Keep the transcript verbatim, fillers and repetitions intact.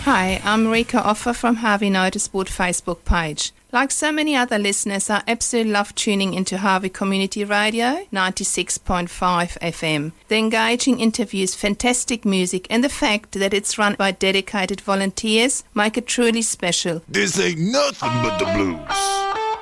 Hi, I'm Rika Offer from Harvey Motorsport Facebook page. Like so many other listeners, I absolutely love tuning into Harvey Community Radio, ninety-six point five F M. The engaging interviews, fantastic music, and the fact that it's run by dedicated volunteers make it truly special. This ain't nothing but the blues.